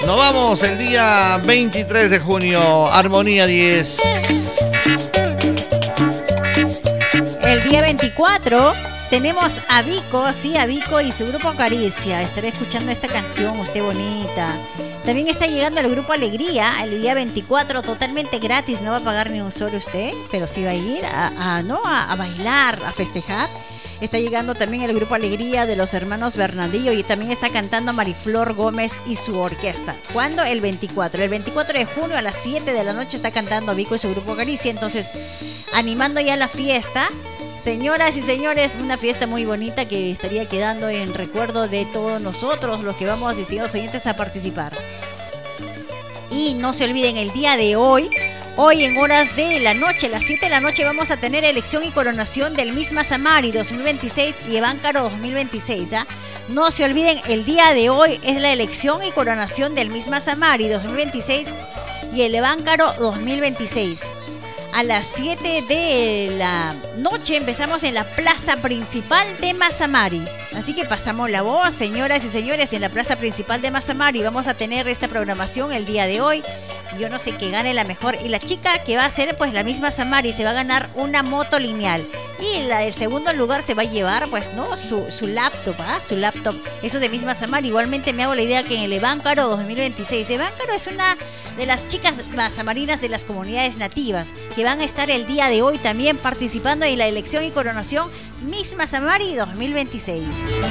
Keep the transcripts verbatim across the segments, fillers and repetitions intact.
Nos vamos el día veintitrés de junio, Armonía diez. El día veinticuatro tenemos a Vico, sí, a Vico y su grupo Caricia. Estaré escuchando esta canción, Usted Bonita. También está llegando el grupo Alegría el día veinticuatro, totalmente gratis, no va a pagar ni un solo usted, pero sí va a ir a, a, ¿no? a, a bailar, a festejar. Está llegando también el grupo Alegría de los hermanos Bernardillo y también está cantando Mariflor Gómez y su orquesta. ¿Cuándo? El veinticuatro. El veinticuatro de junio a las siete de la noche está cantando Vico y su grupo Caricia. Entonces, animando ya la fiesta. Señoras y señores, una fiesta muy bonita que estaría quedando en recuerdo de todos nosotros, los que vamos, distinguidos oyentes, a participar. Y no se olviden, el día de hoy, hoy en horas de la noche, a las siete de la noche, vamos a tener elección y coronación del Miss Mazamari dos mil veintiséis y Eváncaro dos mil veintiséis. ¿ah? No se olviden, el día de hoy es la elección y coronación del Miss Mazamari dos mil veintiséis y el Eváncaro dos mil veintiséis. A las siete de la noche empezamos en la plaza principal de Mazamari. Así que pasamos la voz, señoras y señores, en la plaza principal de Mazamari. Vamos a tener esta programación el día de hoy. Yo no sé qué gane la mejor. Y la chica que va a ser pues la misma Mazamari se va a ganar una moto lineal. Y la del segundo lugar se va a llevar pues no su, su laptop, ¿ah? Su laptop. Eso de misma Mazamari. Igualmente me hago la idea que en el Eváncaro dos mil veintiséis. Eváncaro es una de las chicas mazamarinas de las comunidades nativas que van a estar el día de hoy también participando en la elección y coronación Miss Mazamari dos mil veintiséis.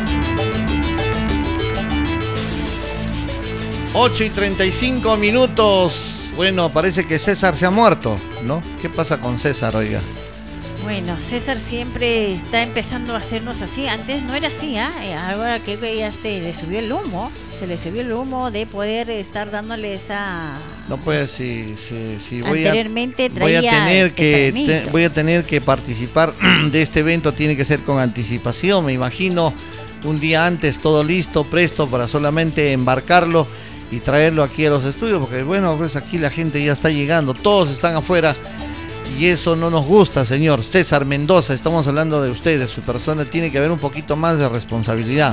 ocho y treinta y cinco minutos. Bueno, parece que César se ha muerto, ¿no? ¿Qué pasa con César, oiga? Bueno, César siempre está empezando a hacernos así. Antes no era así, ¿ah? ¿eh? Ahora que ya se le subió el humo. Se le subió el humo de poder estar dándole esa... No, pues si, si, si voy, Anteriormente a, voy a traía tener que te, voy a tener que participar de este evento. Tiene que ser con anticipación, me imagino. Un día antes, todo listo, presto para solamente embarcarlo y traerlo aquí a los estudios. Porque bueno, pues aquí la gente ya está llegando. Todos están afuera. Y eso no nos gusta, señor César Mendoza. Estamos hablando de usted, de su persona. Tiene que haber un poquito más de responsabilidad.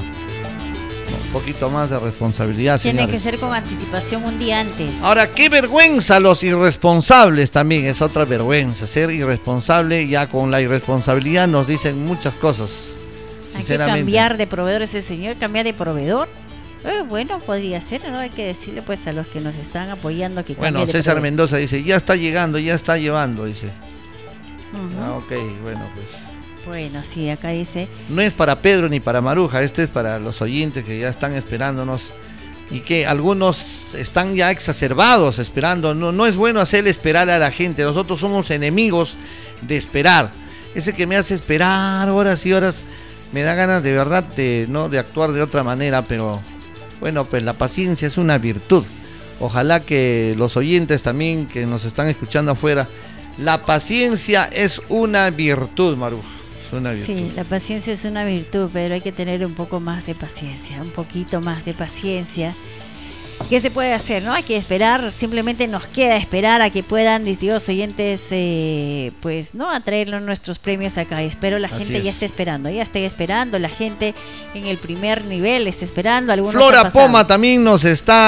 Un poquito más de responsabilidad, Tiene señores. que ser con anticipación un día antes. Ahora, qué vergüenza los irresponsables también. Es otra vergüenza. Ser irresponsable, ya con la irresponsabilidad nos dicen muchas cosas. Hay que cambiar de proveedor ese señor, cambiar de proveedor. Eh, bueno, podría ser, ¿no? Hay que decirle pues a los que nos están apoyando que Bueno, cambie de César proveedor. Mendoza dice, ya está llegando, ya está llevando, dice. Uh-huh. Ah, ok, bueno, pues. Bueno, sí, acá dice... No es para Pedro ni para Maruja, este es para los oyentes que ya están esperándonos y que algunos están ya exacerbados esperando. No, no es bueno hacerle esperar a la gente, nosotros somos enemigos de esperar. Ese que me hace esperar horas y horas, me da ganas de verdad de, ¿no? de actuar de otra manera, pero bueno, pues la paciencia es una virtud. Ojalá que los oyentes también que nos están escuchando afuera, la paciencia es una virtud, Maruja. Una virtud. Sí, la paciencia es una virtud, pero hay que tener un poco más de paciencia, un poquito más de paciencia. ¿Qué se puede hacer? No hay que esperar, simplemente nos queda esperar a que puedan, distinguidos oyentes, eh, pues, ¿no? A traernos nuestros premios acá. Espero la Así gente es. ya esté esperando, ya esté esperando, la gente en el primer nivel está esperando. Algunos Flora han pasado. Poma también nos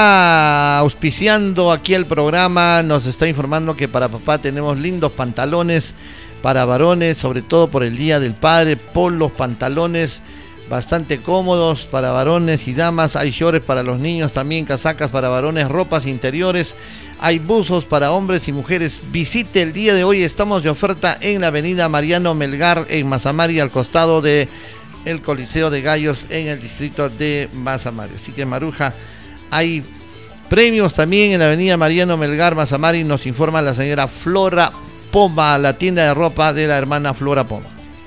está auspiciando aquí el programa, nos está informando que para papá tenemos lindos pantalones para varones, sobre todo por el Día del Padre, polos, pantalones bastante cómodos para varones y damas, hay shorts para los niños también, casacas para varones, ropas interiores, hay buzos para hombres y mujeres. Visite el día de hoy, estamos de oferta en la avenida Mariano Melgar en Mazamari, al costado de el Coliseo de Gallos en el distrito de Mazamari. Así que Maruja, hay premios también en la avenida Mariano Melgar, Mazamari, nos informa la señora Flora Poma, la tienda de ropa de la hermana Flora Poma.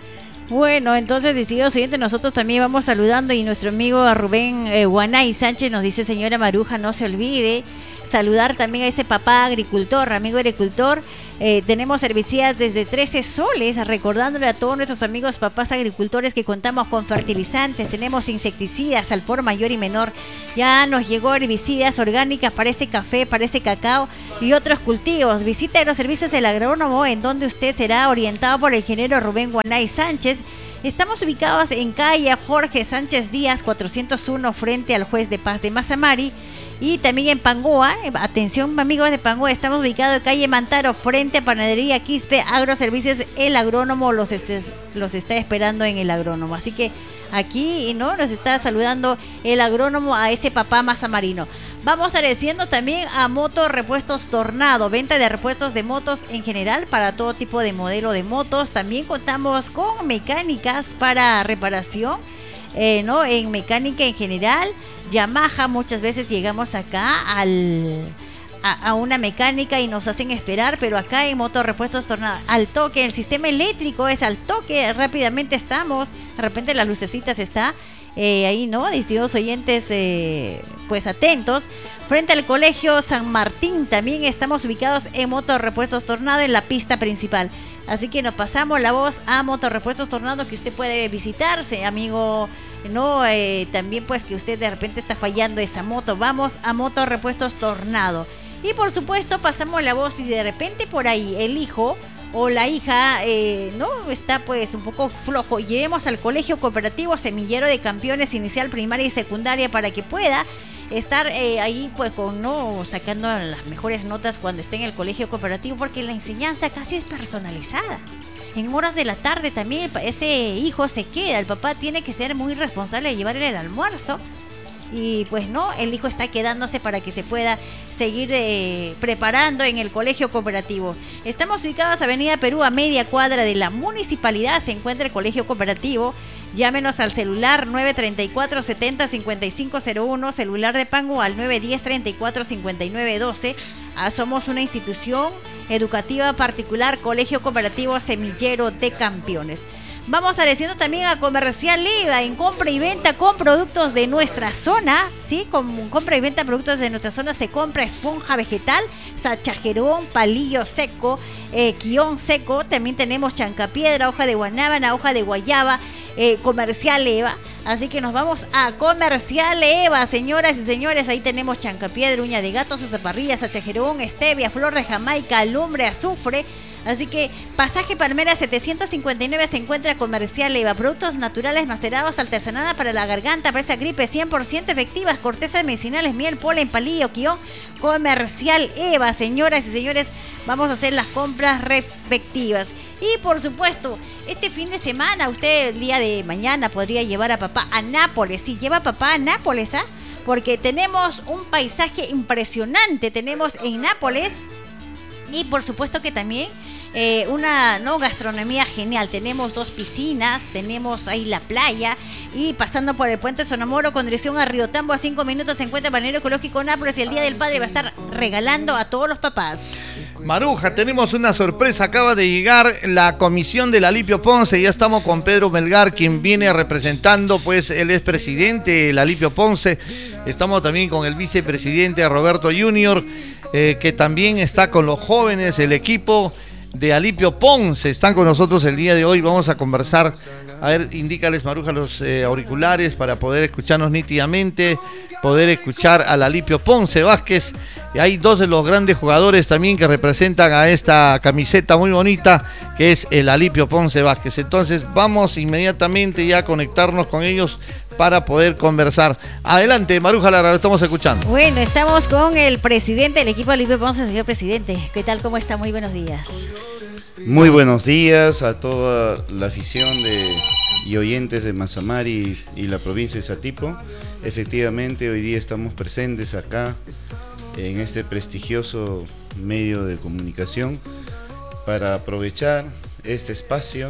Bueno, entonces, distinguidos oyentes, nosotros también vamos saludando y nuestro amigo Rubén eh, Guanay Sánchez nos dice, señora Maruja, no se olvide saludar también a ese papá agricultor, amigo agricultor. Eh, tenemos herbicidas desde trece soles, recordándole a todos nuestros amigos papás agricultores que contamos con fertilizantes, tenemos insecticidas al por mayor y menor. Ya nos llegó herbicidas orgánicas para ese café, para ese cacao y otros cultivos. Visite los servicios del agrónomo, en donde usted será orientado por el ingeniero Rubén Guanay Sánchez. Estamos ubicados en calle Jorge Sánchez Díaz cuatrocientos uno, frente al juez de paz de Mazamari. Y también en Pangoa, atención amigos de Pangoa, estamos ubicados en calle Mantaro, frente a Panadería Quispe Agroservicios. El agrónomo los, es, los está esperando en el agrónomo. Así que aquí, ¿no?, nos está saludando el agrónomo a ese papá mazamarino. Vamos agradeciendo también a Moto Repuestos Tornado, venta de repuestos de motos en general para todo tipo de modelo de motos. También contamos con mecánicas para reparación, eh, ¿no?, en mecánica en general. Yamaha, muchas veces llegamos acá al, a, a una mecánica y nos hacen esperar, pero acá en Moto Repuestos Tornado, al toque, el sistema eléctrico es al toque, rápidamente estamos, de repente las lucecitas está eh, ahí, ¿no? Distintos oyentes, eh, pues atentos. Frente al Colegio San Martín, también estamos ubicados en Moto Repuestos Tornado en la pista principal. Así que nos pasamos la voz a Moto Repuestos Tornado, que usted puede visitarse, amigo. No, eh, también pues que usted de repente está fallando esa moto, vamos a Moto Repuestos Tornado. Y por supuesto pasamos la voz, y de repente por ahí el hijo o la hija eh, no está pues un poco flojo, llevemos al Colegio Cooperativo Semillero de Campeones inicial, primaria y secundaria para que pueda estar eh, ahí pues con no sacando las mejores notas cuando esté en el colegio cooperativo, porque la enseñanza casi es personalizada. En horas de la tarde también ese hijo se queda, el papá tiene que ser muy responsable de llevarle el almuerzo, y pues no, el hijo está quedándose para que se pueda seguir eh, preparando en el colegio cooperativo. Estamos ubicados Avenida Perú, a media cuadra de la municipalidad se encuentra el colegio cooperativo. Llámenos al celular nueve treinta y cuatro, setenta, cincuenta y cinco cero uno, celular de Pango al nueve diez, treinta y cuatro, cincuenta y nueve doce. Ah, somos una institución educativa particular, Colegio Cooperativo Semillero de Campeones. Vamos agradeciendo también a Comercial EVA, en compra y venta con productos de nuestra zona, ¿sí? Con compra y venta de productos de nuestra zona se compra esponja vegetal, sachajerón, palillo seco, eh, quión seco, también tenemos chancapiedra, hoja de guanábana, hoja de guayaba, eh, Comercial EVA. Así que nos vamos a Comercial EVA, señoras y señores. Ahí tenemos chancapiedra, uña de gato, zaparrillas, sachajerón, stevia, flor de Jamaica, alumbre, azufre. Así que Pasaje Palmera setecientos cincuenta y nueve se encuentra Comercial EVA. Productos naturales macerados, artesanada para la garganta, para esa gripe, cien por ciento efectivas, cortezas medicinales, miel, polen, palillo, quión. Comercial EVA, señoras y señores, vamos a hacer las compras respectivas. Y por supuesto, este fin de semana, usted el día de mañana podría llevar a papá a Nápoles. Sí, lleva a papá a Nápoles, ¿ah? Porque tenemos un paisaje impresionante, tenemos en Nápoles. Y por supuesto que también eh, una no gastronomía genial. Tenemos dos piscinas, tenemos ahí la playa, y pasando por el puente Sonamoro con dirección a Río Tambo, a cinco minutos se encuentra Balneario Ecológico Nápoles, y el Día del Padre va a estar regalando a todos los papás. Maruja, tenemos una sorpresa, acaba de llegar la comisión del Alipio Ponce, ya estamos con Pedro Melgar, quien viene representando, pues él es presidente del Alipio Ponce, estamos también con el vicepresidente Roberto Junior, eh, que también está con los jóvenes, el equipo de Alipio Ponce, están con nosotros el día de hoy, vamos a conversar. A ver, indícales, Maruja, los eh, auriculares para poder escucharnos nítidamente, poder escuchar al Alipio Ponce Vázquez. Y hay dos de los grandes jugadores también que representan a esta camiseta muy bonita, que es el Alipio Ponce Vázquez. Entonces vamos inmediatamente ya a conectarnos con ellos para poder conversar. Adelante, Maruja Lara, lo estamos escuchando. Bueno, estamos con el presidente del equipo Alipio Ponce, señor presidente. ¿Qué tal? ¿Cómo está? Muy buenos días. Muy buenos días a toda la afición de, y oyentes de Mazamari y la provincia de Satipo. Efectivamente, hoy día estamos presentes acá en este prestigioso medio de comunicación para aprovechar este espacio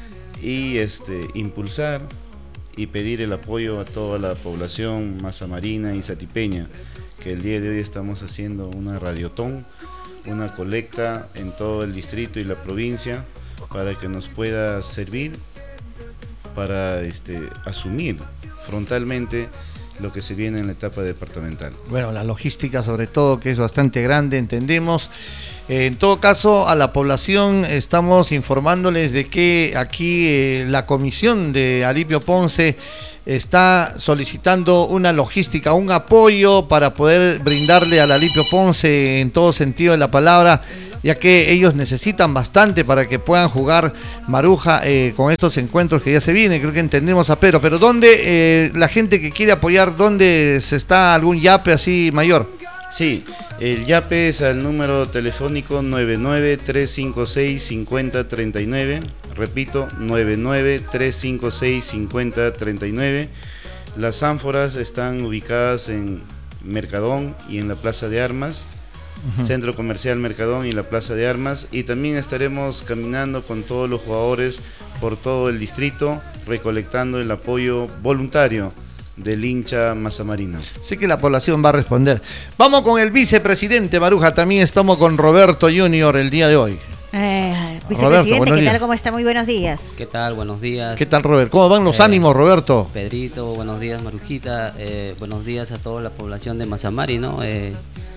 y este, impulsar y pedir el apoyo a toda la población mazamarina y satipeña, que el día de hoy estamos haciendo una radiotón, una colecta en todo el distrito y la provincia para que nos pueda servir para este, asumir frontalmente lo que se viene en la etapa departamental. Bueno, la logística sobre todo, que es bastante grande, entendemos. Eh, en todo caso, a la población estamos informándoles de que aquí eh, la comisión de Alipio Ponce está solicitando una logística, un apoyo para poder brindarle al Alipio Ponce en todo sentido de la palabra ya que ellos necesitan bastante para que puedan jugar, Maruja, eh, con estos encuentros que ya se vienen. Creo que entendemos a Pedro, pero ¿dónde eh, la gente que quiere apoyar, dónde se está algún yape así mayor? Sí, el yape es al número telefónico nueve nueve tres cinco seis cinco cero tres nueve, repito, nueve nueve tres cinco seis cinco cero tres nueve. Las ánforas están ubicadas en Mercadón y en la Plaza de Armas, uh-huh. Centro Comercial Mercadón y la Plaza de Armas, y también estaremos caminando con todos los jugadores por todo el distrito, recolectando el apoyo voluntario del hincha mazamarino. Sé que la población va a responder. Vamos con el vicepresidente, Maruja. También estamos con Roberto Junior el día de hoy. Eh, vicepresidente, Roberto, ¿qué días. tal? ¿Cómo está? Muy buenos días. ¿Qué tal? Buenos días. ¿Qué tal, Robert? ¿Cómo van los eh, ánimos, Roberto? Pedrito, buenos días, Marujita. Eh, buenos días a toda la población de Mazamari, ¿no? Eh,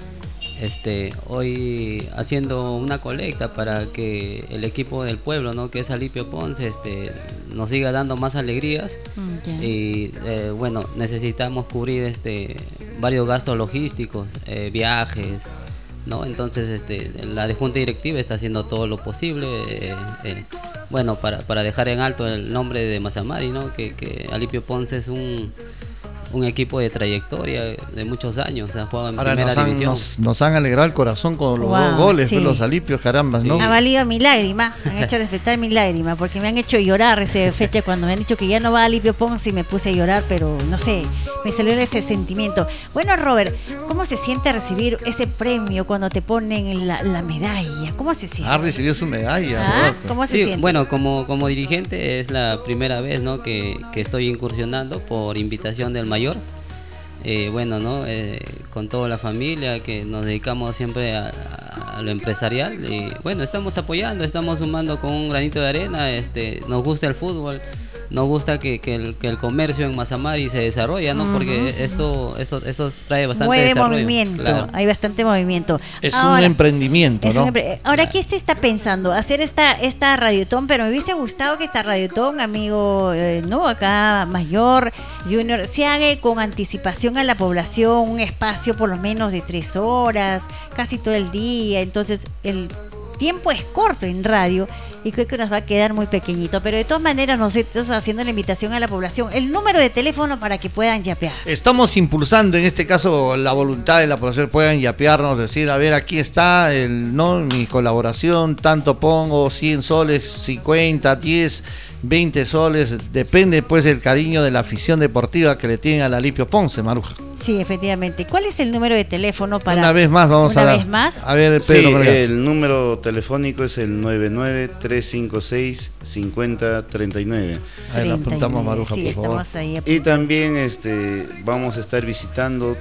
este, hoy haciendo una colecta para que el equipo del pueblo, ¿no? Que es Alipio Ponce, este, nos siga dando más alegrías. Okay. Y eh, bueno, necesitamos cubrir este varios gastos logísticos, eh, viajes, ¿no? Entonces este, la de Junta Directiva está haciendo todo lo posible, eh, eh, bueno, para, para dejar en alto el nombre de Mazamari, ¿no? Que, que Alipio Ponce es un, un equipo de trayectoria de muchos años, ha jugado en Ahora primera nos han, división. Nos, nos han alegrado el corazón con los wow, dos goles, sí. pues, los Alipios, carambas, ¿no? Sí. Ha valido mi lágrima, me han hecho respetar mi lágrima, porque me han hecho llorar esa fecha cuando me han dicho que ya no va Alipio Ponce y me puse a llorar, pero no sé, me salió ese sentimiento. Bueno, Robert, ¿cómo se siente recibir ese premio cuando te ponen la, la medalla? ¿Cómo se siente? Ah, recibió su medalla. ¿Ah? ¿Cómo se sí, siente? Bueno, como, como dirigente es la primera vez, ¿no? que, que estoy incursionando por invitación del mayor. Eh, bueno, ¿no? Eh, con toda la familia que nos dedicamos siempre a, a lo empresarial y bueno, estamos apoyando, estamos sumando con un granito de arena, este, nos gusta el fútbol, nos gusta que, que, el, que el comercio en Mazamari se desarrolla, ¿no? Uh-huh. Porque esto, esto, eso trae bastante Mueve desarrollo. movimiento, claro. Hay bastante movimiento. Es Ahora, un emprendimiento, es ¿no? Un empre- Ahora, claro. ¿Qué se está pensando? Hacer esta, esta radiotón, pero me hubiese gustado que esta radiotón, amigo, eh, ¿no? Acá, Mayor, Junior, se haga con anticipación a la población, un espacio por lo menos de tres horas, casi todo el día, entonces el tiempo es corto en radio y creo que nos va a quedar muy pequeñito, pero de todas maneras nosotros haciendo la invitación a la población, el número de teléfono para que puedan yapear. Estamos impulsando en este caso la voluntad de la población, puedan yapearnos, decir, a ver, aquí está el no mi colaboración, tanto pongo cien soles, cincuenta, diez, veinte soles, depende pues del cariño de la afición deportiva que le tienen al Alipio Ponce, Maruja. Sí, efectivamente. ¿Cuál es el número de teléfono para...? Una vez más vamos una a dar. Una vez más. A ver, Pedro. Sí, el número telefónico es el nueve nueve tres cinco seis cinco cero tres nueve. Ahí lo apuntamos, Maruja, sí, por estamos favor. Ahí y también este, vamos a estar visitando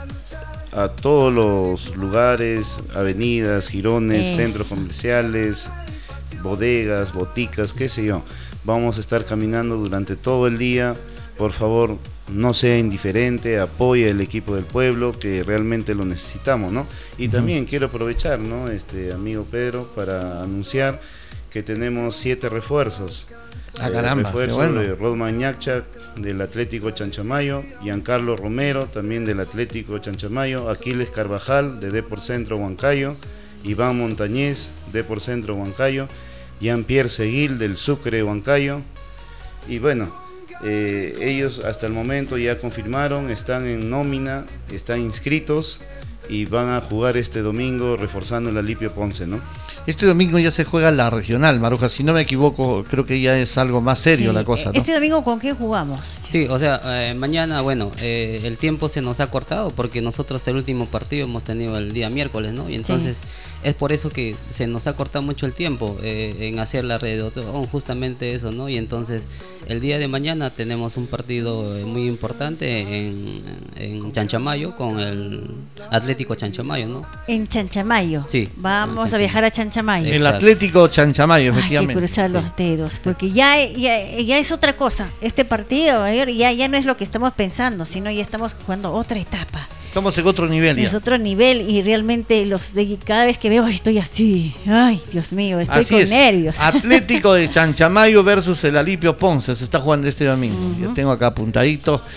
a todos los lugares, avenidas, jirones, Eso. centros comerciales, bodegas, boticas, qué sé yo. Vamos a estar caminando durante todo el día. Por favor, no sea indiferente, apoye el equipo del pueblo, que realmente lo necesitamos, ¿no? Y uh-huh. también quiero aprovechar, ¿no? Este amigo Pedro, para anunciar que tenemos siete refuerzos. Ah, caramba, eh, refuerzo bueno. de Rodman Ñaccha del Atlético Chanchamayo, Giancarlo Romero también del Atlético Chanchamayo, Aquiles Carvajal de Depor Centro Huancayo, Iván Montañez Depor Centro Huancayo, Jean-Pierre Seguil del Sucre Huancayo. Y bueno, eh, ellos hasta el momento ya confirmaron, están en nómina, están inscritos y van a jugar este domingo reforzando el Alipio Ponce, ¿no? Este domingo ya se juega la regional, Maruja, si no me equivoco, creo que ya es algo más serio sí. la cosa, ¿no? ¿Este domingo con qué jugamos? Sí, o sea, eh, mañana, bueno, eh, el tiempo se nos ha cortado porque nosotros el último partido hemos tenido el día miércoles, ¿no? Y entonces sí. es por eso que se nos ha cortado mucho el tiempo eh, en hacer la redacción, justamente eso, ¿no? Y entonces el día de mañana tenemos un partido muy importante en, en Chanchamayo con el Atlético Chanchamayo, ¿no? En Chanchamayo. Sí. Vamos Chanchamayo. a viajar a Chanchamayo. El Atlético Chanchamayo, efectivamente. Hay que cruzar sí. los dedos, porque ya, ya, ya es otra cosa. Este partido ya, ya no es lo que estamos pensando, sino ya estamos jugando otra etapa. Estamos en otro nivel ya. Es otro nivel y realmente los de cada vez que veo estoy así. Ay, Dios mío, estoy así con es. nervios. Atlético de Chanchamayo versus el Alipio Ponce se está jugando este domingo. Uh-huh. Yo tengo acá apuntadito.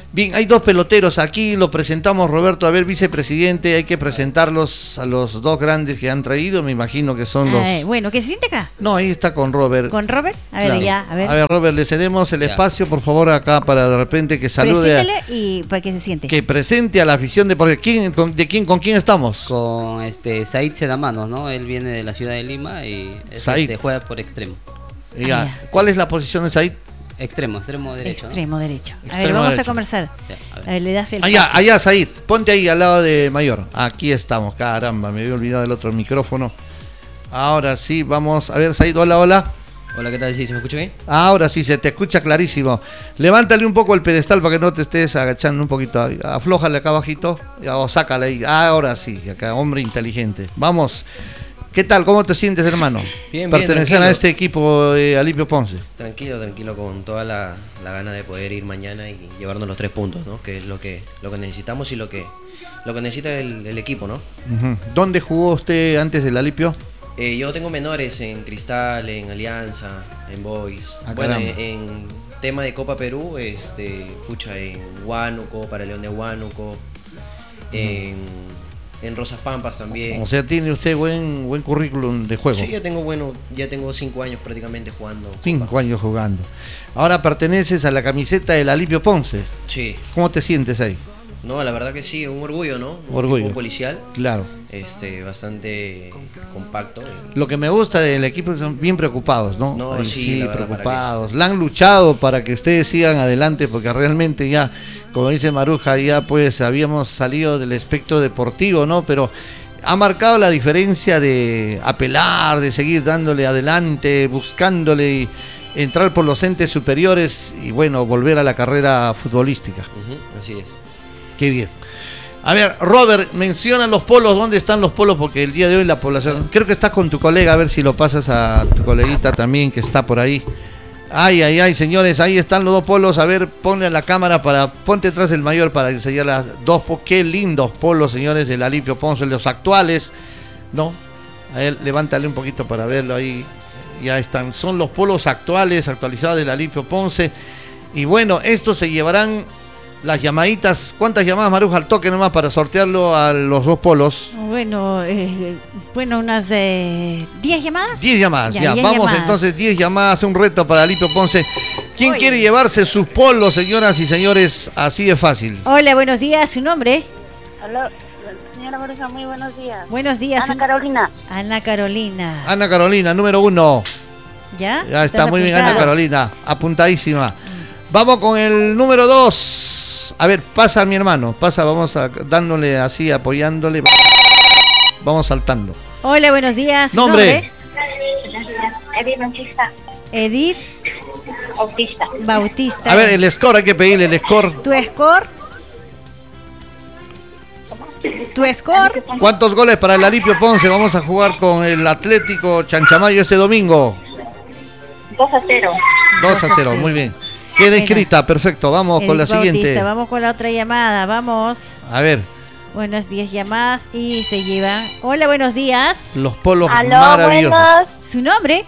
Bien, hay dos peloteros aquí, lo presentamos, Roberto, a ver, vicepresidente, hay que presentarlos a los dos grandes que han traído, me imagino que son los... Ay, bueno, ¿qué se siente acá? No, ahí está con Robert. ¿Con Robert? A ver, Claro. ya, a ver. A ver, Robert, le cedemos el Ya. espacio, por favor, acá para de repente que salude, a- Preséntele y para que se siente. que presente a la afición de... Porque ¿quién, con, ¿de quién, con quién estamos? Con este Said Sedamanos, ¿no? Él viene de la ciudad de Lima y es, Said. este, juega por extremo. Ya. Ah, ya. ¿Cuál es la posición de Said? Extremo, extremo derecho. ¿no? Extremo derecho. A ver, Extremo vamos derecho. a conversar. Ya, a ver. A ver, le das el Allá, pase. allá, Said, ponte ahí al lado de Mayor. Aquí estamos, caramba, me había olvidado el otro micrófono. Ahora sí, vamos. A ver, Said, hola, hola. Hola, ¿qué tal? ¿Sí? ¿Se me escucha bien? Ahora sí, se te escucha clarísimo. Levántale un poco el pedestal para que no te estés agachando un poquito. Aflójale acá abajito o sácale ahí. Ahora sí, acá, hombre inteligente. Vamos. ¿Qué tal? ¿Cómo te sientes, hermano? Bien, bien, Pertenecer a tranquilo. este equipo de Alipio Ponce. Tranquilo, tranquilo, con toda la, la gana de poder ir mañana y llevarnos los tres puntos, ¿no? Que es lo que, lo que necesitamos y lo que, lo que necesita el, el equipo, ¿no? Ujú. ¿Dónde jugó usted antes del Alipio? Eh, yo tengo menores en Cristal, en Alianza, en Boys. Ah, bueno, caramba. en, en tema de Copa Perú, este, pucha, en Huánuco, para León de Huánuco, en, en Rosas Pampas también. O sea, tiene usted buen buen currículum de juego. Sí, ya tengo, bueno, ya tengo cinco años prácticamente jugando. Cinco años jugando. Ahora perteneces a la camiseta del Alipio Ponce. Sí, ¿Cómo te sientes ahí? no, la verdad que sí, un orgullo, ¿no? Un Orgullo. equipo policial. Claro. Este, bastante compacto. Lo que me gusta del equipo es que son bien preocupados, ¿no? No, Ahí sí, la verdad, preocupados. La han luchado para que ustedes sigan adelante porque realmente ya, como dice Maruja, ya pues habíamos salido del espectro deportivo, ¿no? Pero ha marcado la diferencia de apelar, de seguir dándole adelante, buscándole y entrar por los entes superiores y bueno, volver a la carrera futbolística. Ujú, así es. Qué bien. A ver, Robert, menciona los polos, ¿dónde están los polos? Porque el día de hoy la población, creo que estás con tu colega, a ver si lo pasas a tu coleguita también que está por ahí. Ay, ay, ay, señores, ahí están los dos polos, a ver, ponle a la cámara para, ponte atrás del mayor para enseñar las dos, po- qué lindos polos, señores, del Alipio Ponce, los actuales, ¿no? A ver, levántale un poquito para verlo ahí, ya están, son los polos actuales, actualizados del Alipio Ponce, y bueno, estos se llevarán las llamaditas. ¿Cuántas llamadas, Maruja, al toque nomás para sortearlo a los dos polos? Bueno, eh, bueno, unas eh, diez llamadas. diez llamadas, ya, Ya, diez vamos llamadas. entonces, diez llamadas, un reto para Alipio Ponce. ¿Quién Oye. quiere llevarse sus polos, señoras y señores? Así de fácil. Hola, buenos días. ¿Su nombre? Aló, señora Maruja, muy buenos días. Buenos días. Ana su- Carolina. Ana Carolina. Ana Carolina, número uno. ¿Ya? Ya está ¿Estás muy bien, apuntada? Ana Carolina, apuntadísima. Vamos con el número dos. A ver, pasa mi hermano, pasa, vamos a, dándole así, apoyándole. Vamos saltando. Hola, buenos días. ¿Su Nombre. Edith Bautista. Edith Bautista. Bautista. A ver, el score, hay que pedirle el score. ¿Tu score? ¿Tu score? ¿Cuántos goles para el Alipio Ponce? Vamos a jugar con el Atlético Chanchamayo este domingo. dos a cero. dos a cero, muy bien. Queda Venga. inscrita, perfecto. Vamos con la Edith Bautista. siguiente. Vamos con la otra llamada. Vamos. A ver, Buenos días, llamadas y se llevan. Hola, buenos días. los polos Aló, maravillosos. buenos, ¿Su nombre?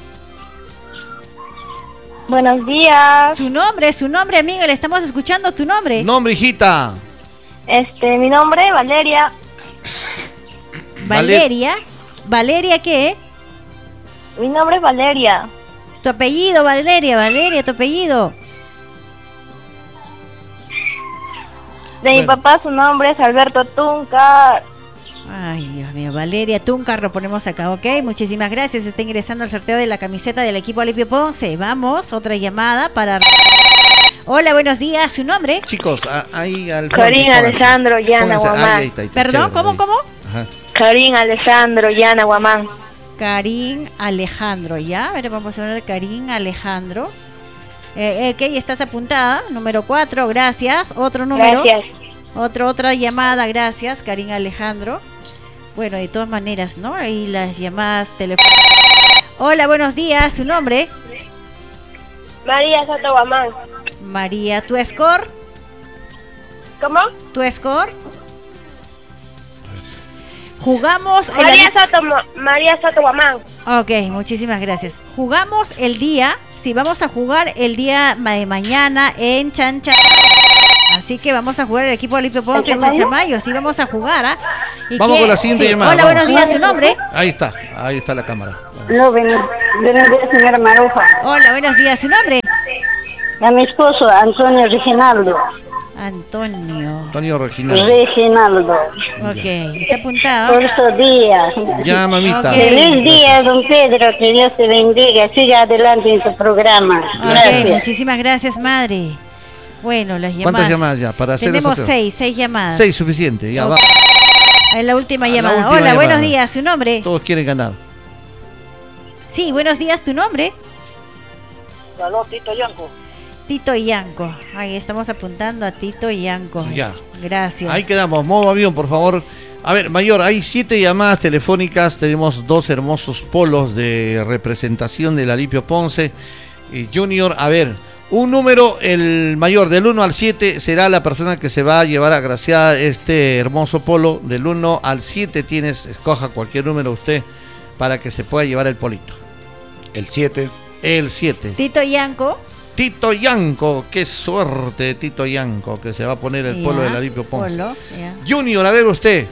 buenos días. Su nombre, su nombre, amiga. Le estamos escuchando tu nombre. Nombre, hijita. Este, mi nombre, Valeria. Valeria. ¿Valeria qué? Mi nombre es Valeria. Tu apellido, Valeria. Valeria, tu apellido. De mi Bueno. papá su nombre es Alberto Tunca. Ay, Dios mío, Valeria Tuncar, lo ponemos acá, ¿ok? Muchísimas gracias. Está ingresando al sorteo de la camiseta del equipo Alipio Ponce. Vamos, otra llamada para... Hola, buenos días. ¿Su nombre? Chicos, a- ahí al Karim pónganse. Alessandro Llana Pónganse. Ahí, Guamán. ahí está, ahí está, Perdón, chévere, ¿cómo, ahí. cómo? Ajá. Karim Alessandro Llana Guamán. Karim Alejandro, ¿ya? A ver, vamos a ver, Karim Alejandro. Eh, ok, estás apuntada. Número cuatro, gracias. Otro número. Gracias. Otro, otra llamada, gracias, Karim Alejandro. Bueno, de todas maneras, ¿no? Ahí las llamadas telefónicas. Hola, buenos días. ¿Su nombre? María Soto Guamán. María. ¿Tu score? ¿Cómo? ¿Tu score? Jugamos el María Soto, Ma- María Soto Guamán. Ok, muchísimas gracias. Jugamos el día, sí, vamos a jugar el día ma- de mañana en Chan Chan. Así que vamos a jugar el equipo de Alipio Ponce en ¿Chanchamayo? Chanchamayo. Así vamos a jugar, ¿ah? ¿Y Vamos qué? con la siguiente Sí. llamada, Hola, vamos. buenos días, ¿su nombre? Ahí está, ahí está la cámara. No, buenos buenos días, señora Maruja. Hola, buenos días, ¿su nombre? A mi esposo, Antonio Reginaldo. Antonio. Antonio Reginaldo. Reginaldo. Ok, está apuntado. Por estos días. Ya, mamita. Ok. Feliz día, don Pedro. Que Dios te bendiga. Siga adelante en tu programa. Ok, Gracias. muchísimas gracias, madre. Bueno, las llamadas. ¿Cuántas llamadas ya? Para hacer Tenemos eso. seis, seis llamadas. Seis suficiente, ya Ok. va. Es la última A la llamada. última Hola, llamada. buenos días, ¿su nombre? Todos quieren ganar. Sí, buenos días, ¿tu nombre? Aló, Tito Yanco. Tito Yanco. Ahí estamos apuntando a Tito Yanco. Ya. Gracias. Ahí quedamos, modo avión, por favor. A ver, Mayor, hay siete llamadas telefónicas, tenemos dos hermosos polos de representación del Alipio Ponce. Y Junior, a ver, un número, el mayor, del uno al siete, será la persona que se va a llevar agraciada este hermoso polo. Del uno al siete tienes, escoja cualquier número usted para que se pueda llevar el polito. El siete. El siete. Tito Yanco. Tito Yanco, qué suerte de Tito Yanco, que se va a poner el Ya, polo del Alipio Ponce. polo, ya. Junior, a ver usted.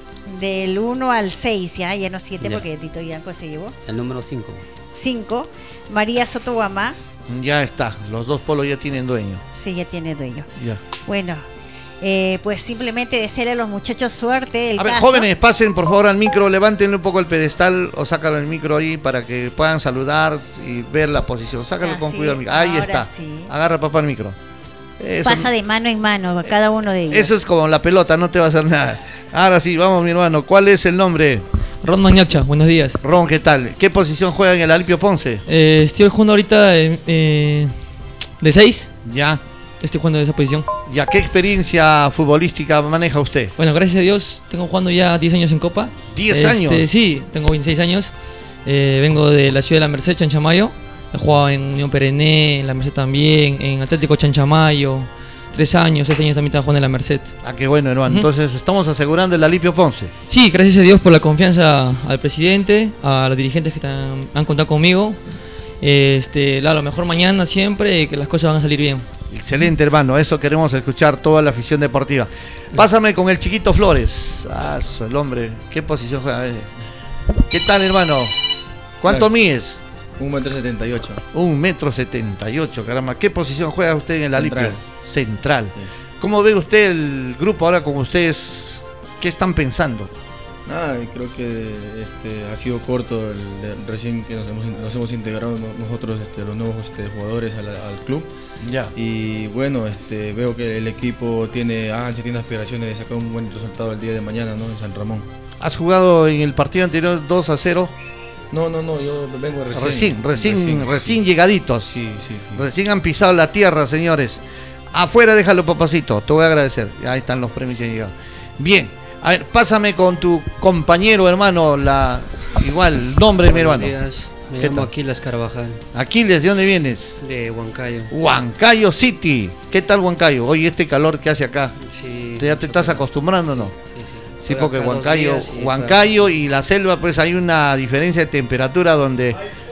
Del uno al seis, ya, ya no siete Ya. porque Tito Yanco se llevó. El número cinco. cinco. María Soto Guamá. Ya está, los dos polos ya tienen dueño. Sí, ya tiene dueño. Ya. Bueno, eh, pues simplemente desearle a los muchachos suerte. El A ver, caso. jóvenes, pasen por favor al micro, levanten un poco el pedestal o sácalo el micro ahí para que puedan saludar y ver la posición. Sácalo Ah, con sí, cuidado el micro. Ahí ahora está. sí. Agarra papá el micro. Eso, Pasa de mano en mano a cada uno de ellos. eso es como la pelota, no te va a hacer nada. Ahora sí, vamos mi hermano. ¿Cuál es el nombre? Ron Mañacha, buenos días. Ron, ¿qué tal? ¿Qué posición juega en el Alipio Ponce? Eh, estoy jugando ahorita eh, eh, de seis. Ya. Estoy jugando de esa posición. Ya, ¿qué experiencia futbolística maneja usted? Bueno, gracias a Dios, tengo jugando ya diez años en Copa. ¿diez Este, años? Sí, tengo veintiséis años. Eh, vengo de la ciudad de La Merced, Chanchamayo. He jugado en Unión Perené, en La Merced también, en Atlético Chanchamayo. Tres años, seis años también estaba jugando en La Merced. Ah, qué bueno, hermano. Ujú. Entonces, estamos asegurando el Alipio Ponce. Sí, gracias a Dios por la confianza al presidente, a los dirigentes que están- han contado conmigo. Este, la, lo mejor mañana siempre, que las cosas van a salir bien. Excelente, hermano. Eso queremos escuchar toda la afición deportiva. Pásame con el Chiquito Flores. Ah, su- el hombre. ¿Qué posición juega? A ver. ¿Qué tal, hermano? ¿Cuánto Claro. mides? Un metro setenta y ocho. Un metro setenta y ocho, caramba. ¿Qué posición juega usted en el Alipio? Central. Central. Sí. ¿Cómo ve usted el grupo ahora con ustedes? ¿Qué están pensando? Nada, y creo que este, ha sido corto el, el- recién que nos hemos, nos hemos integrado no- nosotros, este, los nuevos este, jugadores al, al club. Ya. Y bueno, este, veo que el equipo tiene ansia, tiene aspiraciones de sacar un buen resultado el día de mañana, ¿no? En San Ramón. ¿Has jugado en el partido anterior dos a cero? No, no, no, yo vengo recién. Recién, recién, recién, sí. llegaditos. Sí, sí, sí. Recién han pisado la tierra, señores. Afuera déjalo, papacito. Te voy a agradecer. Ahí están los premios que han llegado. Bien. A ver, pásame con tu compañero, hermano, la igual, el nombre de mi hermano. Buenos días, me ¿Qué llamo tal? Aquiles Carvajal, Aquiles, ¿de dónde vienes? de Huancayo. Huancayo City. ¿Qué tal Huancayo? Oye, este calor que hace acá. Sí, ¿Ya te estás acostumbrando o no? Sí, sí. Sí, Por porque acá dos Huancayo, días y Huancayo y la selva, pues hay una diferencia de temperatura donde...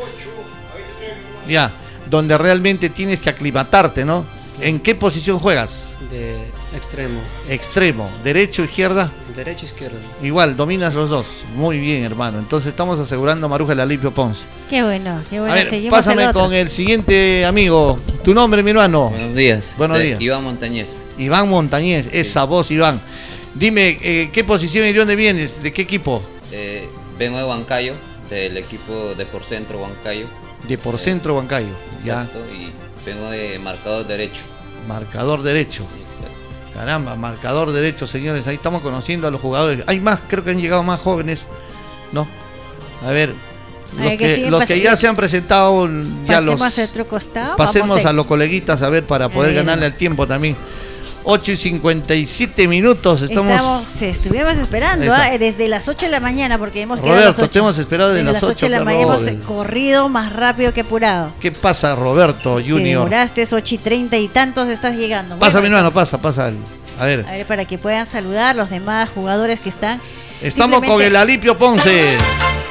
Ya, donde realmente tienes que aclimatarte, ¿no? ¿En qué posición juegas? claro, de extremo, Extremo, derecho, izquierda. derecho, izquierdo. Igual, dominas los dos. Muy bien, hermano. Entonces estamos asegurando a Maruja el Alipio Ponce. Qué bueno, qué bueno. A ver, Seguimos pásame al otro. con el siguiente amigo. ¿Tu nombre, mi hermano? Buenos días. Buenos Te- días. Iván Montañez. Iván Montañez, esa voz, Iván. Dime, eh, ¿qué posición y de dónde vienes? ¿De qué equipo? Eh, vengo de Huancayo, del equipo de por centro Huancayo. De por centro Huancayo. Ya, Exacto. Y vengo de marcador derecho. marcador derecho. Sí, exacto. Caramba, marcador derecho, señores. Ahí estamos conociendo a los jugadores. Hay más, creo que han llegado más jóvenes, ¿no? A ver, A los ver, que que, siguen los que ya pas- se han presentado, ya los... Pasemos a otro costado. Pasemos vamos a los coleguitas a ver para poder ver. ganarle el tiempo también. ocho y cincuenta y siete minutos. Estamos. Estamos, estuvimos esperando Ahí está. ah, desde las ocho de la mañana porque hemos quedado a las Roberto, ocho. te hemos esperado desde Desde las las ocho de la ocho, mañana hemos Robert. corrido más rápido que apurado. ¿Qué pasa, Roberto Te Junior? demoraste ocho y treinta y tantos estás llegando. Pasa, mi Bueno, hermano, pasa, pasa. el- A ver, a ver, para que puedan saludar los demás jugadores que están. estamos con Simplemente- el Alipio Ponce.